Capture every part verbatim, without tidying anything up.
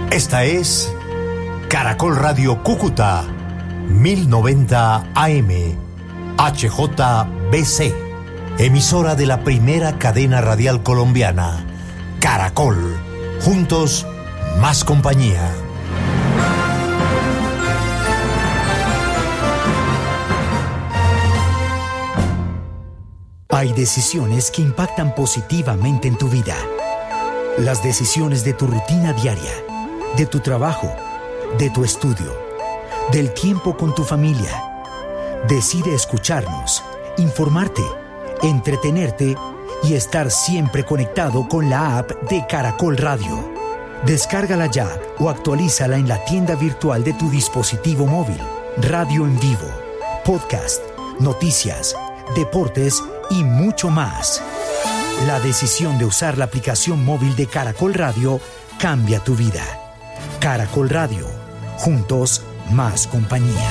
Esta es Caracol Radio Cúcuta, mil noventa A M, H J B C, emisora de la primera cadena radial colombiana, Caracol. Juntos, más compañía. Hay decisiones que impactan positivamente en tu vida. Las decisiones de tu rutina diaria, de tu trabajo, de tu estudio, del tiempo con tu familia. Decide escucharnos, informarte, entretenerte y estar siempre conectado con la app de Caracol Radio. Descárgala ya o actualízala en la tienda virtual de tu dispositivo móvil. Radio en vivo, podcast, noticias, deportes y mucho más. La decisión de usar la aplicación móvil de Caracol Radio cambia tu vida. Caracol Radio. Juntos, más compañía.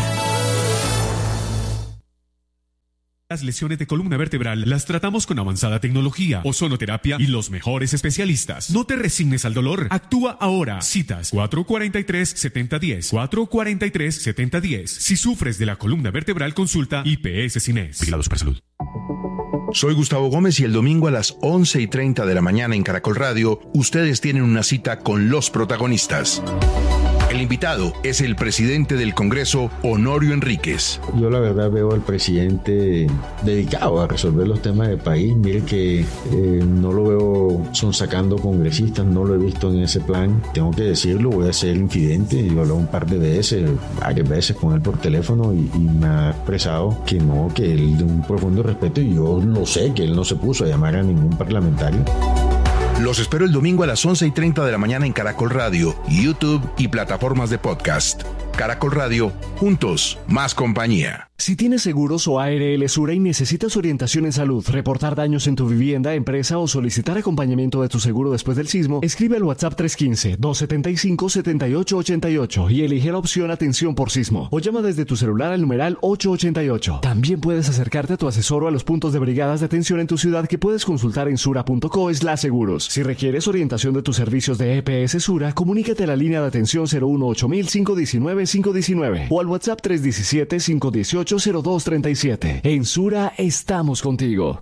Las lesiones de columna vertebral las tratamos con avanzada tecnología, ozonoterapia y los mejores especialistas. No te resignes al dolor. Actúa ahora. Citas cuatro cuatro tres, siete cero uno cero. cuatro cuatro tres, siete cero uno cero. Si sufres de la columna vertebral, consulta I P S Cines. Vigilados por Salud. Soy Gustavo Gómez y el domingo a las once y treinta de la mañana en Caracol Radio, ustedes tienen una cita con los protagonistas. El invitado es el presidente del Congreso, Honorio Enríquez. Yo la verdad veo al presidente dedicado a resolver los temas del país. Mire que eh, no lo veo sonsacando congresistas, no lo he visto en ese plan. Tengo que decirlo, voy a ser infidente. Yo hablé un par de veces, varias veces con él por teléfono y, y me ha expresado que no, que él de un profundo respeto, y yo lo sé, que él no se puso a llamar a ningún parlamentario. Los espero el domingo a las once y treinta de la mañana en Caracol Radio, YouTube y plataformas de podcast. Caracol Radio, juntos, más compañía. Si tienes seguros o A R L Sura y necesitas orientación en salud, reportar daños en tu vivienda, empresa o solicitar acompañamiento de tu seguro después del sismo, escribe al WhatsApp tres uno cinco, dos siete cinco, siete ocho ocho ocho y elige la opción Atención por Sismo. O llama desde tu celular al numeral ocho ocho ocho. También puedes acercarte a tu asesor o a los puntos de brigadas de atención en tu ciudad que puedes consultar en sura punto co slash seguros. Si requieres orientación de tus servicios de E P S Sura, comunícate a la línea de atención cero uno ocho mil, cinco uno nueve, cinco uno nueve o al WhatsApp tres uno siete, cinco uno ocho, cero dos tres siete. En Sura estamos contigo.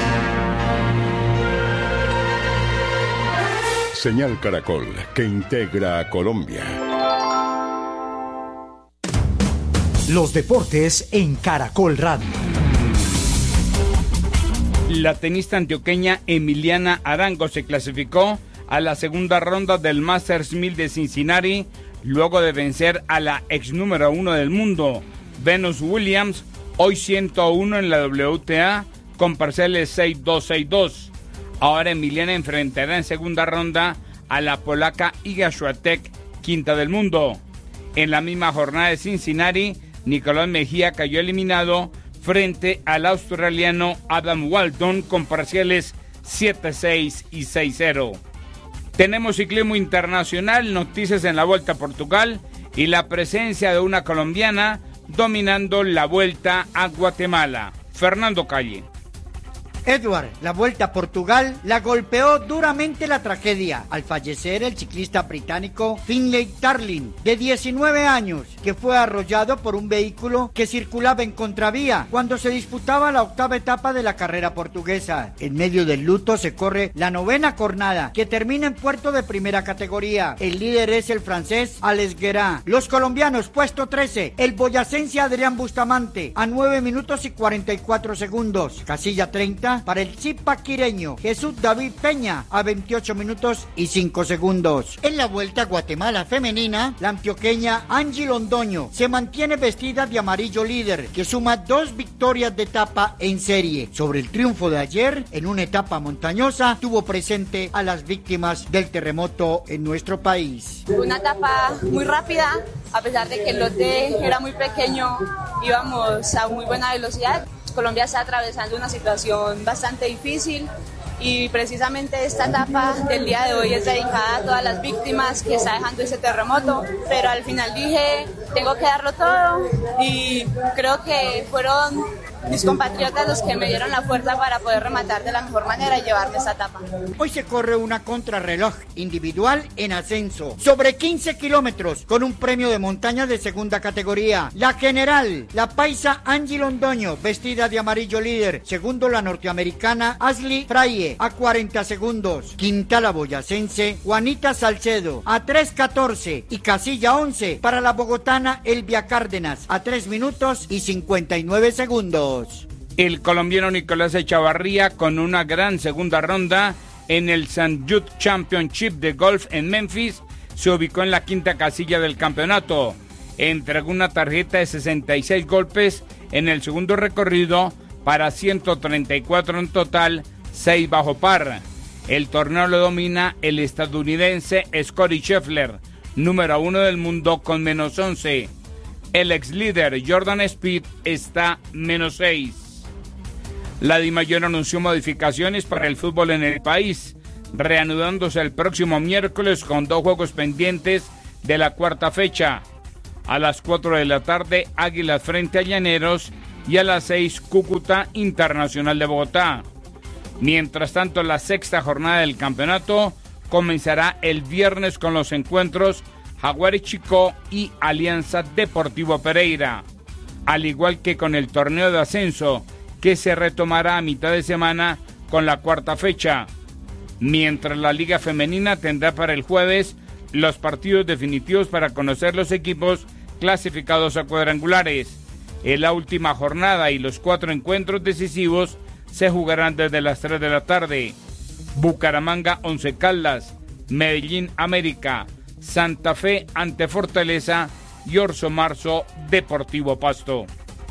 Señal Caracol, que integra a Colombia. Los deportes en Caracol Radio. La tenista antioqueña Emiliana Arango se clasificó a la segunda ronda del Masters mil de Cincinnati luego de vencer a la ex número uno del mundo, Venus Williams, hoy ciento uno en la W T A con parciales seis dos, seis dos. Ahora Emiliana enfrentará en segunda ronda a la polaca Iga Swiatek, quinta del mundo. En la misma jornada de Cincinnati, Nicolás Mejía cayó eliminado frente al australiano Adam Walton con parciales siete seis y seis cero. Tenemos ciclismo internacional, noticias en la Vuelta a Portugal y la presencia de una colombiana dominando la Vuelta a Guatemala. Fernando Calle. Edward, la Vuelta a Portugal, la golpeó duramente la tragedia al fallecer el ciclista británico Finlay Tarling, de diecinueve años, que fue arrollado por un vehículo que circulaba en contravía cuando se disputaba la octava etapa de la carrera portuguesa. En medio del luto se corre la novena jornada, que termina en puerto de primera categoría. El líder es el francés Alex Guerra. Los colombianos, puesto trece, el boyacense Adrián Bustamante, a nueve minutos y cuarenta y cuatro segundos. Casilla treinta, para el zipaquireño Jesús David Peña, a veintiocho minutos y cinco segundos. En la Vuelta a Guatemala femenina, la antioqueña Angie Londoño se mantiene vestida de amarillo líder, que suma dos victorias de etapa en serie. Sobre el triunfo de ayer, en una etapa montañosa, tuvo presente a las víctimas del terremoto en nuestro país. Una etapa muy rápida, a pesar de que el lote era muy pequeño, íbamos a muy buena velocidad. Colombia está atravesando una situación bastante difícil y precisamente esta etapa del día de hoy es dedicada a todas las víctimas que está dejando ese terremoto, pero al final dije, tengo que darlo todo y creo que fueron mis compatriotas los que me dieron la fuerza para poder rematar de la mejor manera y llevarme esta etapa. Hoy se corre una contrarreloj individual en ascenso sobre quince kilómetros con un premio de montaña de segunda categoría. La general, la paisa Angie Londoño, vestida de amarillo líder. Segundo, la norteamericana Ashley Fraye a cuarenta segundos. Quinta, la boyacense Juanita Salcedo a tres catorce y casilla once para la bogotana Elvia Cárdenas a tres minutos y cincuenta y nueve segundos. El colombiano Nicolás Echavarría, con una gran segunda ronda en el Saint Jude Championship de golf en Memphis, se ubicó en la quinta casilla del campeonato. Entregó una tarjeta de sesenta y seis golpes en el segundo recorrido para ciento treinta y cuatro en total, seis bajo par. El torneo lo domina el estadounidense Scottie Scheffler, número uno del mundo, con menos once. El ex líder Jordan Spieth está menos seis. La DIMAYOR anunció modificaciones para el fútbol en el país, reanudándose el próximo miércoles con dos juegos pendientes de la cuarta fecha. A las cuatro de la tarde, Águilas frente a Llaneros, y a las seis, Cúcuta Internacional de Bogotá. Mientras tanto, la sexta jornada del campeonato comenzará el viernes con los encuentros Jaguares Chicó y Alianza Deportivo Pereira, al igual que con el torneo de ascenso, que se retomará a mitad de semana con la cuarta fecha, mientras la Liga Femenina tendrá para el jueves los partidos definitivos para conocer los equipos clasificados a cuadrangulares. En la última jornada y los cuatro encuentros decisivos se jugarán desde las tres de la tarde. Bucaramanga Once Caldas, Medellín América, Santa Fe ante Fortaleza y Orso Marzo Deportivo Pasto.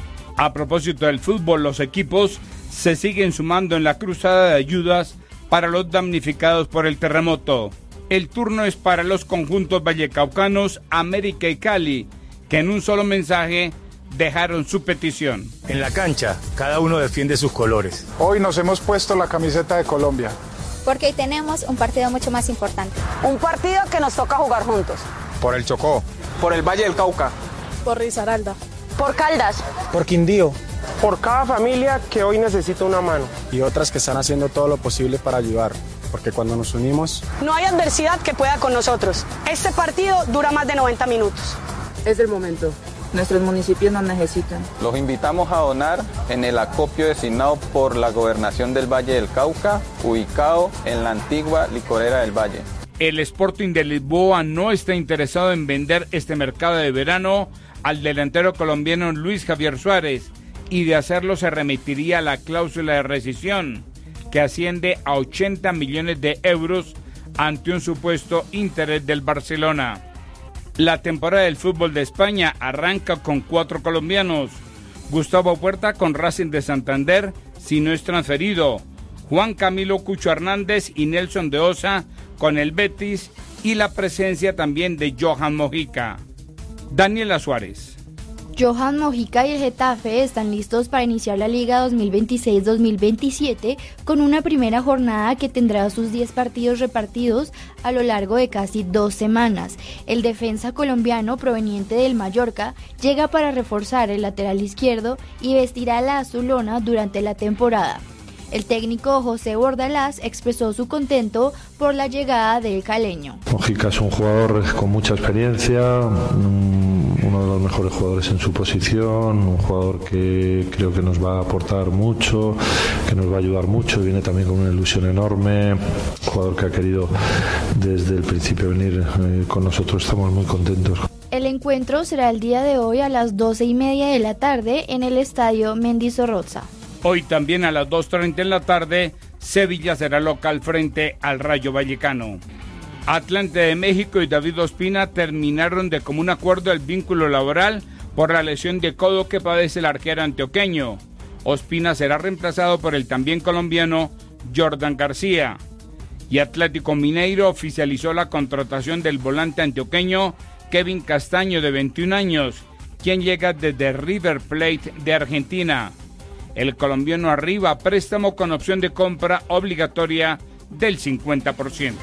A propósito del fútbol, los equipos se siguen sumando en la cruzada de ayudas para los damnificados por el terremoto. El turno es para los conjuntos vallecaucanos América y Cali, que en un solo mensaje dejaron su petición. En la cancha, cada uno defiende sus colores. Hoy nos hemos puesto la camiseta de Colombia. Porque hoy tenemos un partido mucho más importante. Un partido que nos toca jugar juntos. Por el Chocó. Por el Valle del Cauca. Por Risaralda. Por Caldas. Por Quindío. Por cada familia que hoy necesita una mano. Y otras que están haciendo todo lo posible para ayudar. Porque cuando nos unimos... No hay adversidad que pueda con nosotros. Este partido dura más de noventa minutos. Es el momento. Nuestros municipios nos necesitan. Los invitamos a donar en el acopio designado por la Gobernación del Valle del Cauca, ubicado en la antigua licorera del Valle. El Sporting de Lisboa no está interesado en vender este mercado de verano al delantero colombiano Luis Javier Suárez, y de hacerlo se remitiría a la cláusula de rescisión, que asciende a ochenta millones de euros ante un supuesto interés del Barcelona. La temporada del fútbol de España arranca con cuatro colombianos: Gustavo Puerta con Racing de Santander, si no es transferido; Juan Camilo Cucho Hernández y Nelson de Osa con el Betis, y la presencia también de Johan Mojica. Daniela Suárez. Johan Mojica y el Getafe están listos para iniciar la Liga dos mil veintiséis dos mil veintisiete con una primera jornada que tendrá sus diez partidos repartidos a lo largo de casi dos semanas. El defensa colombiano proveniente del Mallorca llega para reforzar el lateral izquierdo y vestirá la azulona durante la temporada. El técnico José Bordalás expresó su contento por la llegada del caleño. Mojica es un jugador con mucha experiencia, uno de los mejores jugadores en su posición, un jugador que creo que nos va a aportar mucho, que nos va a ayudar mucho, viene también con una ilusión enorme, un jugador que ha querido desde el principio venir eh, con nosotros, estamos muy contentos. El encuentro será el día de hoy a las doce y media de la tarde en el estadio Mendizorroza. Hoy también a las dos treinta en la tarde, Sevilla será local frente al Rayo Vallecano. Atlante de México y David Ospina terminaron de común acuerdo el vínculo laboral por la lesión de codo que padece el arquero antioqueño. Ospina será reemplazado por el también colombiano Jordan García. Y Atlético Mineiro oficializó la contratación del volante antioqueño Kevin Castaño, de veintiún años, quien llega desde River Plate de Argentina. El colombiano arriba préstamo con opción de compra obligatoria del cincuenta por ciento.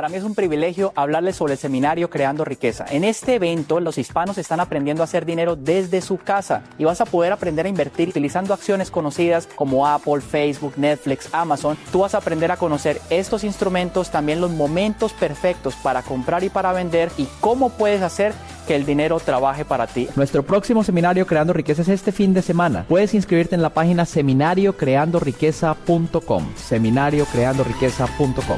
Para mí es un privilegio hablarles sobre el seminario Creando Riqueza. En este evento, los hispanos están aprendiendo a hacer dinero desde su casa y vas a poder aprender a invertir utilizando acciones conocidas como Apple, Facebook, Netflix, Amazon. Tú vas a aprender a conocer estos instrumentos, también los momentos perfectos para comprar y para vender y cómo puedes hacer que el dinero trabaje para ti. Nuestro próximo seminario Creando Riqueza es este fin de semana. Puedes inscribirte en la página seminario creando riqueza punto com. seminario creando riqueza punto com.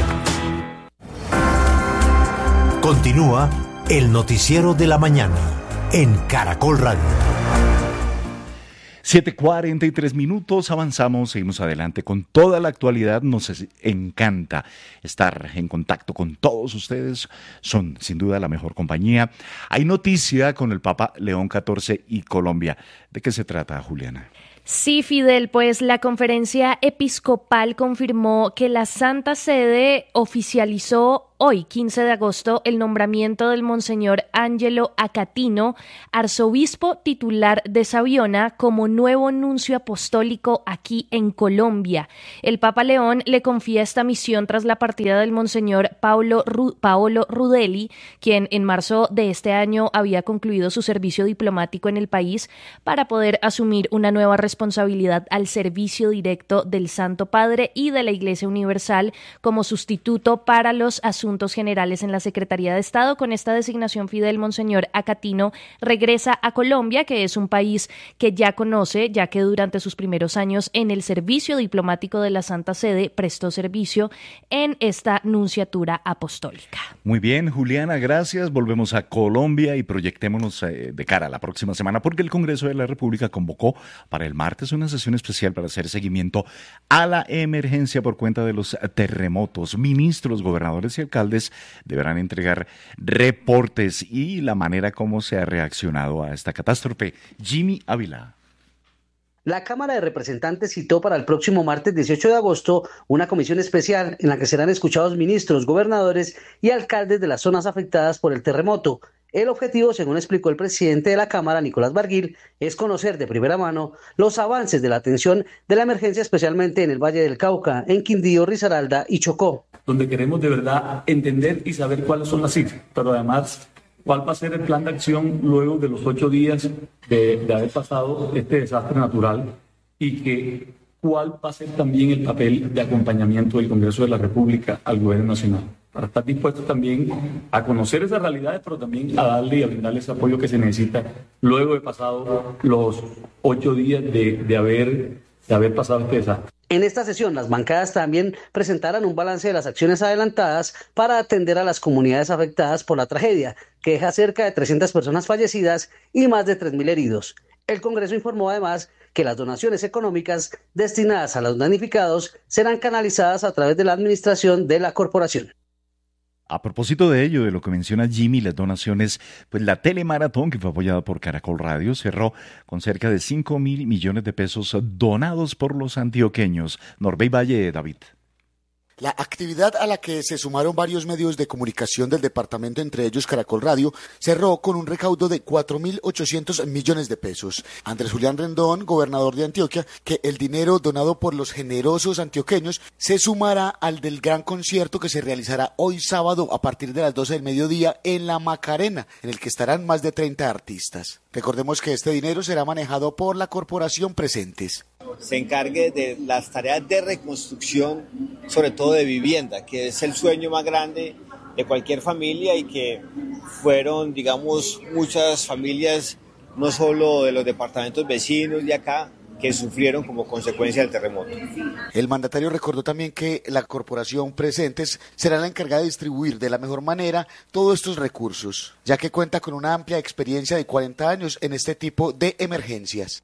Continúa el noticiero de la mañana en Caracol Radio. siete cuarenta y tres minutos, avanzamos, seguimos adelante con toda la actualidad. Nos encanta estar en contacto con todos ustedes, son sin duda la mejor compañía. Hay noticia con el Papa León catorce y Colombia. ¿De qué se trata, Juliana? Sí, Fidel, pues la conferencia episcopal confirmó que la Santa Sede oficializó hoy, quince de agosto, el nombramiento del Monseñor Ángelo Acatino, arzobispo titular de Sabiona, como nuevo nuncio apostólico aquí en Colombia. El Papa León le confía esta misión tras la partida del Monseñor Paolo, Ru- Paolo Rudelli, quien en marzo de este año había concluido su servicio diplomático en el país para poder asumir una nueva responsabilidad al servicio directo del Santo Padre y de la Iglesia Universal como sustituto para los asuntos generales en la Secretaría de Estado. Con esta designación, Fidel, Monseñor Acatino regresa a Colombia, que es un país que ya conoce, ya que durante sus primeros años en el servicio diplomático de la Santa Sede prestó servicio en esta nunciatura apostólica. Muy bien, Juliana, gracias. Volvemos a Colombia y proyectémonos eh, de cara a la próxima semana, porque el Congreso de la República convocó para el martes una sesión especial para hacer seguimiento a la emergencia por cuenta de los terremotos. Ministros, gobernadores y alcaldes deberán entregar reportes y la manera como se ha reaccionado a esta catástrofe. Jimmy Ávila. La Cámara de Representantes citó para el próximo martes dieciocho de agosto una comisión especial en la que serán escuchados ministros, gobernadores y alcaldes de las zonas afectadas por el terremoto. El objetivo, según explicó el presidente de la Cámara, Nicolás Barguil, es conocer de primera mano los avances de la atención de la emergencia, especialmente en el Valle del Cauca, en Quindío, Risaralda y Chocó. Donde queremos de verdad entender y saber cuáles son las cifras, pero además cuál va a ser el plan de acción luego de los ocho días de, de haber pasado este desastre natural y que cuál va a ser también el papel de acompañamiento del Congreso de la República al Gobierno Nacional, para estar dispuestos también a conocer esas realidades, pero también a darle y a brindarle ese apoyo que se necesita luego de pasado los ocho días de, de, haber, de haber pasado este desastre. En esta sesión, las bancadas también presentarán un balance de las acciones adelantadas para atender a las comunidades afectadas por la tragedia, que deja cerca de trescientas personas fallecidas y más de tres mil heridos. El Congreso informó además que las donaciones económicas destinadas a los damnificados serán canalizadas a través de la administración de la corporación. A propósito de ello, de lo que menciona Jimmy, las donaciones, pues la telemaratón, que fue apoyada por Caracol Radio, cerró con cerca de cinco mil millones de pesos donados por los antioqueños. Norbey Valle, David. La actividad a la que se sumaron varios medios de comunicación del departamento, entre ellos Caracol Radio, cerró con un recaudo de cuatro mil ochocientos millones de pesos. Andrés Julián Rendón, gobernador de Antioquia, que el dinero donado por los generosos antioqueños se sumará al del gran concierto que se realizará hoy sábado a partir de las doce del mediodía en La Macarena, en el que estarán más de treinta artistas. Recordemos que este dinero será manejado por la Corporación Presentes. Se encargue de las tareas de reconstrucción, sobre todo de vivienda, que es el sueño más grande de cualquier familia y que fueron, digamos, muchas familias, no solo de los departamentos vecinos de acá, que sufrieron como consecuencia del terremoto. El mandatario recordó también que la Corporación Presentes será la encargada de distribuir de la mejor manera todos estos recursos, ya que cuenta con una amplia experiencia de cuarenta años en este tipo de emergencias.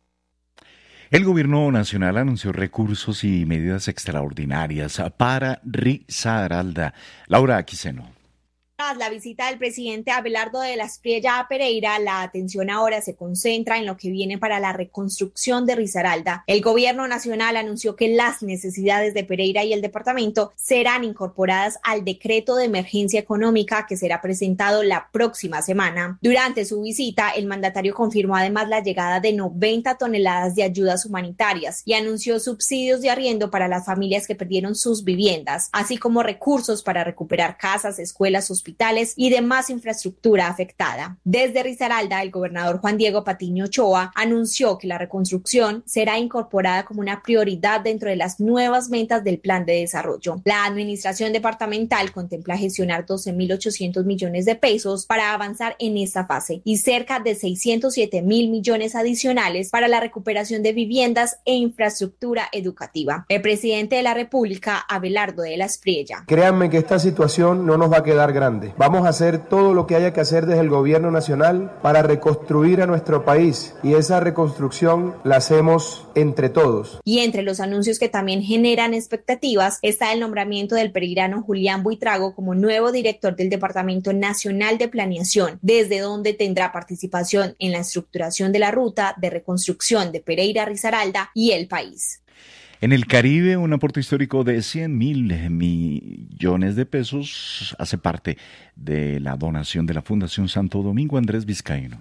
El Gobierno Nacional anunció recursos y medidas extraordinarias para Risaralda. Laura Quiseno. Tras la visita del presidente Abelardo de la Espriella a Pereira, la atención ahora se concentra en lo que viene para la reconstrucción de Risaralda. El gobierno nacional anunció que las necesidades de Pereira y el departamento serán incorporadas al decreto de emergencia económica que será presentado la próxima semana. Durante su visita, el mandatario confirmó además la llegada de noventa toneladas de ayudas humanitarias y anunció subsidios de arriendo para las familias que perdieron sus viviendas, así como recursos para recuperar casas, escuelas, hospitales hospitales y demás infraestructura afectada. Desde Risaralda, el gobernador Juan Diego Patiño Ochoa anunció que la reconstrucción será incorporada como una prioridad dentro de las nuevas metas del plan de desarrollo. La administración departamental contempla gestionar doce mil ochocientos millones de pesos para avanzar en esta fase y cerca de seiscientos siete mil millones adicionales para la recuperación de viviendas e infraestructura educativa. El presidente de la República, Abelardo de la Espriella. Créanme que esta situación no nos va a quedar grande. Vamos a hacer todo lo que haya que hacer desde el gobierno nacional para reconstruir a nuestro país y esa reconstrucción la hacemos entre todos. Y entre los anuncios que también generan expectativas está el nombramiento del pereirano Julián Buitrago como nuevo director del Departamento Nacional de Planeación, desde donde tendrá participación en la estructuración de la ruta de reconstrucción de Pereira, Risaralda y el país. En el Caribe, un aporte histórico de cien mil millones de pesos hace parte de la donación de la Fundación Santo Domingo. Andrés Vizcaíno.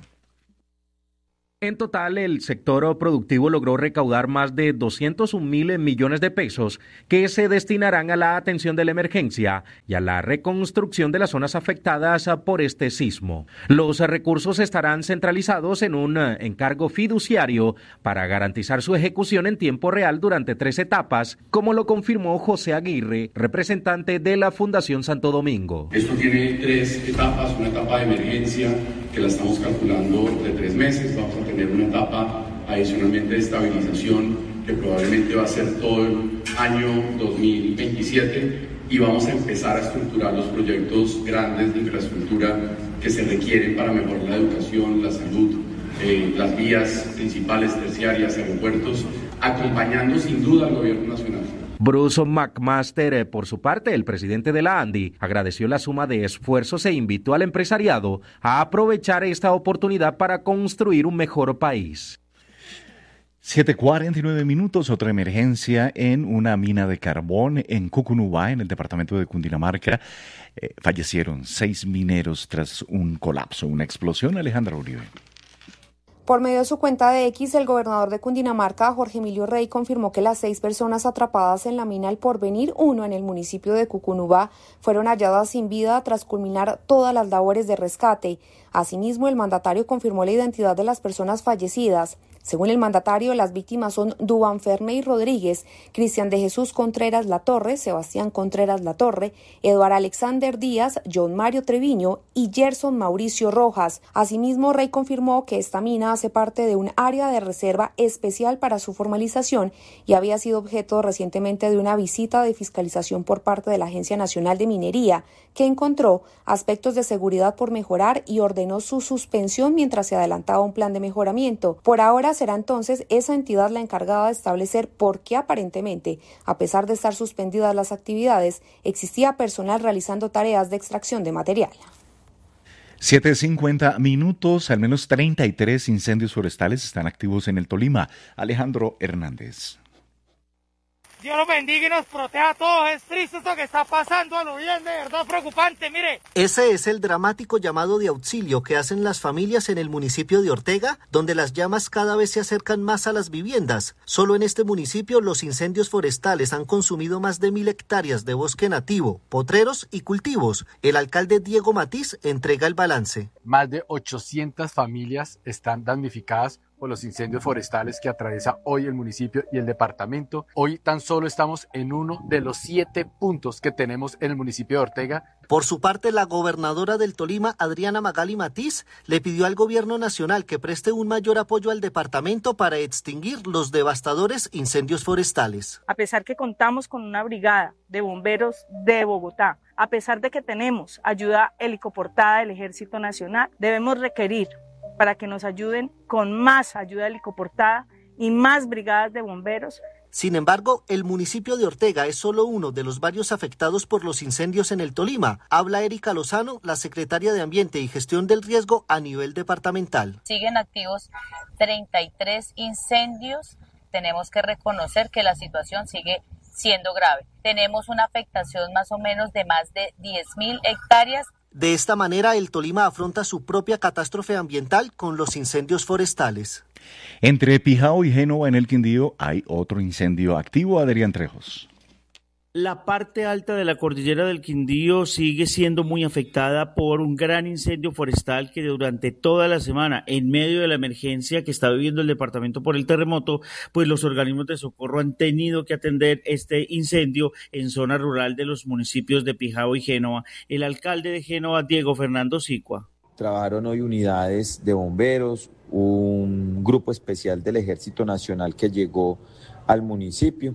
En total, el sector productivo logró recaudar más de doscientos un mil millones de pesos que se destinarán a la atención de la emergencia y a la reconstrucción de las zonas afectadas por este sismo. Los recursos estarán centralizados en un encargo fiduciario para garantizar su ejecución en tiempo real durante tres etapas, como lo confirmó José Aguirre, representante de la Fundación Santo Domingo. Esto tiene tres etapas, una etapa de emergencia que la estamos calculando de tres meses, vamos a tener una etapa adicionalmente de estabilización que probablemente va a ser todo el año dos mil veintisiete y vamos a empezar a estructurar los proyectos grandes de infraestructura que se requieren para mejorar la educación, la salud, eh, las vías principales, terciarias, aeropuertos, acompañando sin duda al gobierno nacional. Bruce McMaster, por su parte, el presidente de la ANDI, agradeció la suma de esfuerzos e invitó al empresariado a aprovechar esta oportunidad para construir un mejor país. siete cuarenta y nueve minutos, otra emergencia en una mina de carbón en Cucunubá, en el departamento de Cundinamarca. Eh, fallecieron seis mineros tras un colapso, una explosión. Alejandra Uribe. Por medio de su cuenta de X, el gobernador de Cundinamarca, Jorge Emilio Rey, confirmó que las seis personas atrapadas en la mina El Porvenir uno en el municipio de Cucunubá fueron halladas sin vida tras culminar todas las labores de rescate. Asimismo, el mandatario confirmó la identidad de las personas fallecidas. Según el mandatario, las víctimas son Dubán Ferney Rodríguez, Cristian de Jesús Contreras Latorre, Sebastián Contreras Latorre, Eduardo Alexander Díaz, John Mario Treviño y Gerson Mauricio Rojas. Asimismo, Rey confirmó que esta mina hace parte de un área de reserva especial para su formalización y había sido objeto recientemente de una visita de fiscalización por parte de la Agencia Nacional de Minería, que encontró aspectos de seguridad por mejorar y ordenó su suspensión mientras se adelantaba un plan de mejoramiento. Por ahora será entonces esa entidad la encargada de establecer por qué aparentemente, a pesar de estar suspendidas las actividades, existía personal realizando tareas de extracción de material. siete cincuenta minutos, al menos treinta y tres incendios forestales están activos en el Tolima. Alejandro Hernández. Dios los bendiga y nos proteja a todos. Es triste esto que está pasando, a lo bien, de verdad preocupante, mire. Ese es el dramático llamado de auxilio que hacen las familias en el municipio de Ortega, donde las llamas cada vez se acercan más a las viviendas. Solo en este municipio los incendios forestales han consumido más de mil hectáreas de bosque nativo, potreros y cultivos. El alcalde Diego Matiz entrega el balance. Más de ochocientas familias están damnificadas por los incendios forestales que atraviesa hoy el municipio y el departamento. Hoy tan solo estamos en uno de los siete puntos que tenemos en el municipio de Ortega. Por su parte, la gobernadora del Tolima, Adriana Magali Matiz, le pidió al gobierno nacional que preste un mayor apoyo al departamento para extinguir los devastadores incendios forestales. A pesar que contamos con una brigada de bomberos de Bogotá, a pesar de que tenemos ayuda helicoportada del Ejército Nacional, debemos requerir para que nos ayuden con más ayuda helicoportada y más brigadas de bomberos. Sin embargo, el municipio de Ortega es solo uno de los varios afectados por los incendios en el Tolima. Habla Erika Lozano, la secretaria de Ambiente y Gestión del Riesgo a nivel departamental. Siguen activos treinta y tres incendios. Tenemos que reconocer que la situación sigue siendo grave. Tenemos una afectación más o menos de más de diez mil hectáreas. De esta manera, el Tolima afronta su propia catástrofe ambiental con los incendios forestales. Entre Pijao y Génova en el Quindío hay otro incendio activo, Adrián Trejos. La parte alta de la cordillera del Quindío sigue siendo muy afectada por un gran incendio forestal que durante toda la semana, en medio de la emergencia que está viviendo el departamento por el terremoto, pues los organismos de socorro han tenido que atender este incendio en zona rural de los municipios de Pijao y Génova. El alcalde de Génova, Diego Fernando Sicua. Trabajaron hoy unidades de bomberos, un grupo especial del Ejército Nacional que llegó al municipio.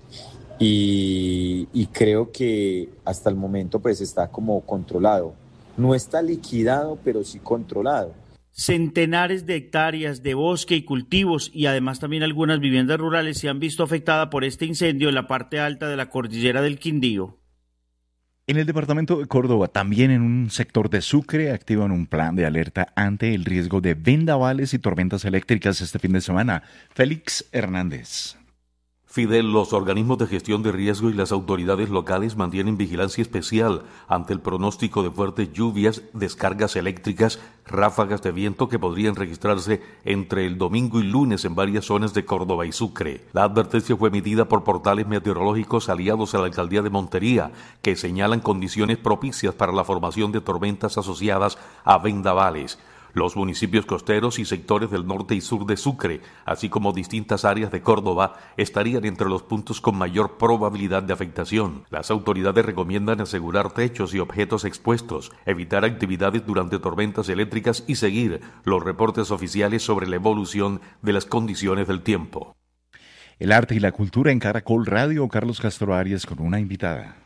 Y, y creo que hasta el momento pues está como controlado. No está liquidado, pero sí controlado. Centenares de hectáreas de bosque y cultivos y además también algunas viviendas rurales se han visto afectadas por este incendio en la parte alta de la cordillera del Quindío. En el departamento de Córdoba, también en un sector de Sucre, activan un plan de alerta ante el riesgo de vendavales y tormentas eléctricas este fin de semana. Félix Hernández. Fidel, los organismos de gestión de riesgo y las autoridades locales mantienen vigilancia especial ante el pronóstico de fuertes lluvias, descargas eléctricas, ráfagas de viento que podrían registrarse entre el domingo y lunes en varias zonas de Córdoba y Sucre. La advertencia fue emitida por portales meteorológicos aliados a la alcaldía de Montería, que señalan condiciones propicias para la formación de tormentas asociadas a vendavales. Los municipios costeros y sectores del norte y sur de Sucre, así como distintas áreas de Córdoba, estarían entre los puntos con mayor probabilidad de afectación. Las autoridades recomiendan asegurar techos y objetos expuestos, evitar actividades durante tormentas eléctricas y seguir los reportes oficiales sobre la evolución de las condiciones del tiempo. El arte y la cultura en Caracol Radio, Carlos Castro Arias con una invitada.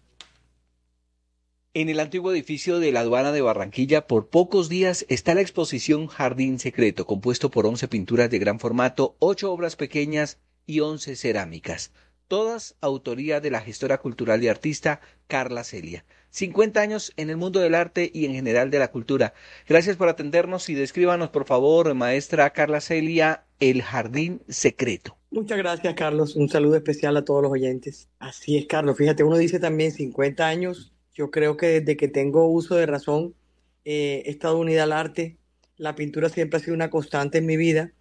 En el antiguo edificio de la aduana de Barranquilla, por pocos días, está la exposición Jardín Secreto, compuesto por once pinturas de gran formato, ocho obras pequeñas y once cerámicas. Todas autoría de la gestora cultural y artista Carla Celia. cincuenta años en el mundo del arte y en general de la cultura. Gracias por atendernos y descríbanos, por favor, maestra Carla Celia, el Jardín Secreto. Muchas gracias, Carlos. Un saludo especial a todos los oyentes. Así es, Carlos. Fíjate, uno dice también cincuenta años. Yo creo que desde que tengo uso de razón eh, he estado unida al arte. La pintura siempre ha sido una constante en mi vida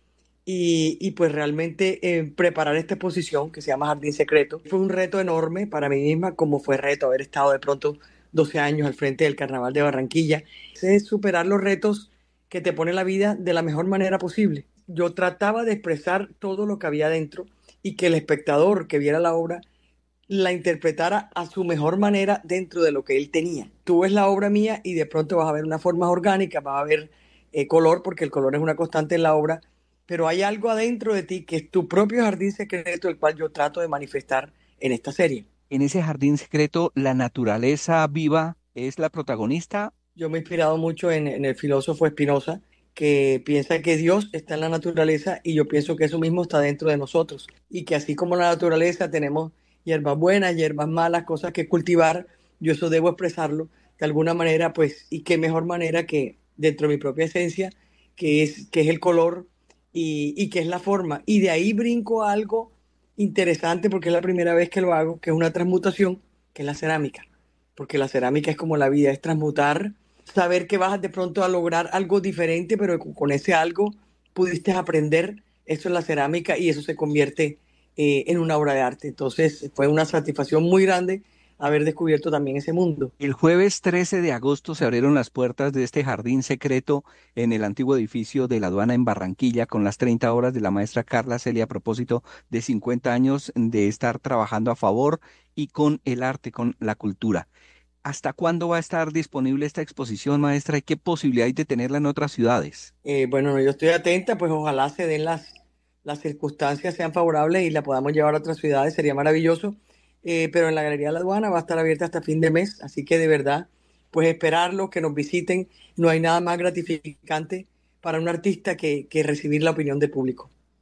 y, y pues realmente eh, preparar esta exposición que se llama Jardín Secreto fue un reto enorme para mí misma, como fue reto haber estado de pronto doce años al frente del Carnaval de Barranquilla. Es superar los retos que te pone la vida de la mejor manera posible. Yo trataba de expresar todo lo que había dentro y que el espectador que viera la obra la interpretara a su mejor manera dentro de lo que él tenía. Tú ves la obra mía y de pronto vas a ver una forma orgánica, vas a ver eh, color, porque el color es una constante en la obra, pero hay algo adentro de ti que es tu propio jardín secreto, el cual yo trato de manifestar en esta serie. En ese jardín secreto, ¿la naturaleza viva es la protagonista? Yo me he inspirado mucho en, en el filósofo Spinoza, que piensa que Dios está en la naturaleza y yo pienso que eso mismo está dentro de nosotros y que así como la naturaleza tenemos hierbas buenas, hierbas malas, cosas que cultivar, yo eso debo expresarlo de alguna manera, pues, y qué mejor manera que dentro de mi propia esencia, que es, que es el color y, y que es la forma. Y de ahí brinco a algo interesante, porque es la primera vez que lo hago, que es una transmutación, que es la cerámica. Porque la cerámica es como la vida, es transmutar, saber que vas de pronto a lograr algo diferente, pero con ese algo pudiste aprender, eso es la cerámica y eso se convierte Eh, en una obra de arte. Entonces fue una satisfacción muy grande haber descubierto también ese mundo. El jueves trece de agosto se abrieron las puertas de este jardín secreto en el antiguo edificio de la aduana en Barranquilla con las treinta obras de la maestra Carla Celia a propósito de cincuenta años de estar trabajando a favor y con el arte, con la cultura. ¿Hasta cuándo va a estar disponible esta exposición, maestra, y qué posibilidad hay de tenerla en otras ciudades? Eh, bueno, yo estoy atenta, pues ojalá se den las las circunstancias sean favorables y la podamos llevar a otras ciudades, sería maravilloso, eh, pero en la Galería de la Aduana va a estar abierta hasta fin de mes, así que de verdad, pues esperarlo, que nos visiten, no hay nada más gratificante para un artista que, que recibir la opinión del público.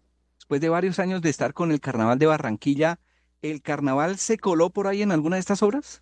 después de varios años de estar con el Carnaval de Barranquilla, ¿el carnaval se coló por ahí en alguna de estas obras?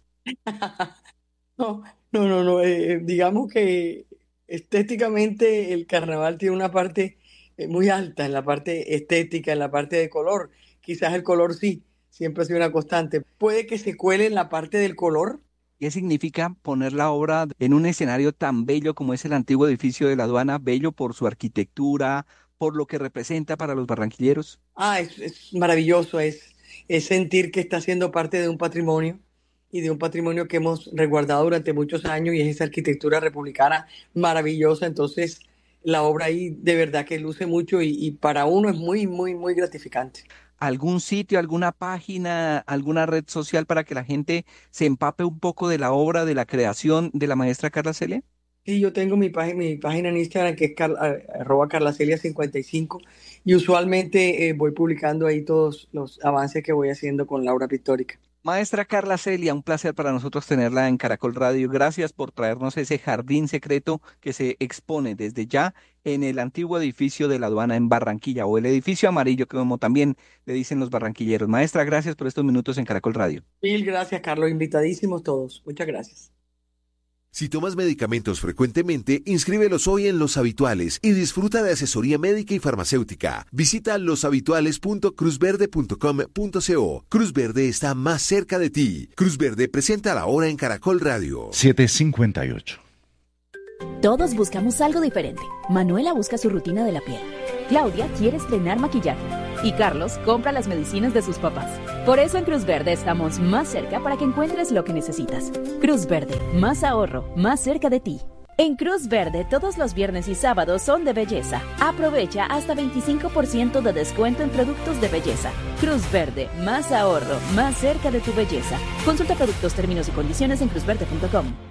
No, no, no, no. eh, digamos que estéticamente el carnaval tiene una parte eh, muy alta en la parte estética, en la parte de color. Quizás el color sí, siempre ha sido una constante. Puede que se cuele en la parte del color. ¿Qué significa poner la obra en un escenario tan bello como es el antiguo edificio de la aduana? Bello por su arquitectura, por lo que representa para los barranquilleros. Ah, es, es maravilloso, es, es sentir que está siendo parte de un patrimonio y de un patrimonio que hemos resguardado durante muchos años, y es esa arquitectura republicana maravillosa. Entonces, la obra ahí de verdad que luce mucho y, y para uno es muy, muy, muy gratificante. ¿Algún sitio, alguna página, alguna red social para que la gente se empape un poco de la obra, de la creación de la maestra Carla Celia? Sí, yo tengo mi, página, mi página en Instagram, que es car, arroba carlacelia cincuenta y cinco, y usualmente eh, voy publicando ahí todos los avances que voy haciendo con la obra pictórica. Maestra Carla Celia, un placer para nosotros tenerla en Caracol Radio. Gracias por traernos ese jardín secreto que se expone desde ya en el antiguo edificio de la aduana en Barranquilla, o el edificio amarillo, como también le dicen los barranquilleros. Maestra, gracias por estos minutos en Caracol Radio. Mil gracias, Carlos. Invitadísimos todos. Muchas gracias. Si tomas medicamentos frecuentemente, inscríbelos hoy en Los Habituales y disfruta de asesoría médica y farmacéutica. Visita los habituales punto cruz verde punto com punto co. Cruz Verde está más cerca de ti. Cruz Verde presenta la hora en Caracol Radio. siete cincuenta y ocho. Todos buscamos algo diferente. Manuela busca su rutina de la piel. Claudia quiere estrenar maquillaje. Y Carlos compra las medicinas de sus papás. Por eso en Cruz Verde estamos más cerca para que encuentres lo que necesitas. Cruz Verde, más ahorro, más cerca de ti. En Cruz Verde, todos los viernes y sábados son de belleza. Aprovecha hasta veinticinco por ciento de descuento en productos de belleza. Cruz Verde, más ahorro, más cerca de tu belleza. Consulta productos, términos y condiciones en cruz verde punto com.